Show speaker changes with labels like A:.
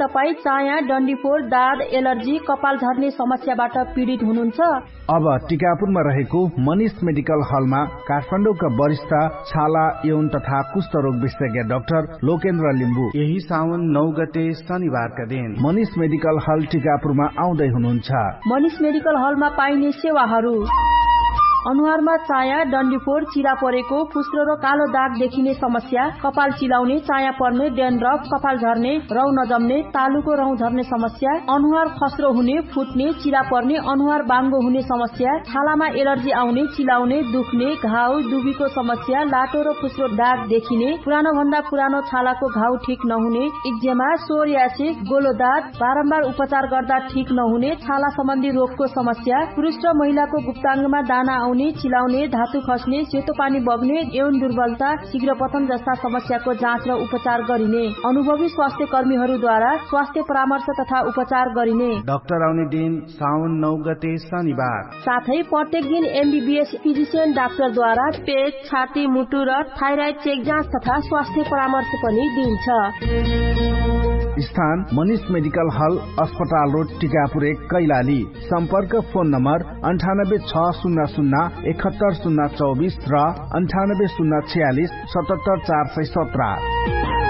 A: तपाईँ चाया, डन्डीफोर, दाद, एलर्जी, कपाल झर्ने समस्याबाट पीडित हुनुहुन्छ?
B: अब टिकापुरमा रहेको मनीष मेडिकल हलमा काठमाडौँका वरिष्ठ छाला, यौन तथा कुष्ठ रोग विशेषज्ञ डाक्टर लोकेन्द्र लिम्बू
C: यही साउन 9 गते शनिबारका दिन
B: मनीष मेडिकल हल टिकापुरमा आउँदै हुनुहुन्छ।
A: मनीष मेडिकल हलमा पाइने सेवाहरू: अनुहारमा चाया, डन्डीफोर, चिरा परेको, फुस्रो र कालो दाग देखिने समस्या, कपाल चिलाउने, चाया पर्ने, डेन्ड्रफ, कपाल झर्ने, रौ नजम्ने, तालुको रौ झर्ने समस्या, अनुहार खस्रो हुने, फुट्ने, चिरा पर्ने, अनुहार बाङ्गो हुने समस्या, छालामा एलर्जी आउने, चिलाउने, दुख्ने, घाउ, दुबीको समस्या, लाटो र फुस्रो दाग देखिने, पुरानो भन्दा पुरानो छालाको घाउ ठिक नहुने, एक्जेमा, सोरियासिस, गोलो दाग, बारम्बार उपचार गर्दा ठिक नहुने, छाला सम्बन्धी रोगको समस्या, पुरुष र महिलाको गुप्ताङ्गमा दाना आउने, चिलाउने, धातु खस्ने, सेतो पानी बग्ने, यौन दुर्बलता, शीघ्र पतन जस्ता समस्याको जाँच र उपचार गरिने, अनुभवी स्वास्थ्य कर्मीहरूद्वारा स्वास्थ्य परामर्श तथा उपचार गरिने।
C: डाक्टर आउने दिन साउन 9 गते शनिबार।
A: साथै प्रत्येक दिन एमबीबीएस फिजिशियन डाक्टरद्वारा पेट, छाती, मुटु र थाइराइड चेक जाँच तथा स्वास्थ्य परामर्श पनि दिन्छ।
B: स्थान मनीष मेडिकल हल, अस्पताल रोड, टिकापुर 1, कैलाली। सम्पर्क फोन नम्बर 9860071024 र 9806477417।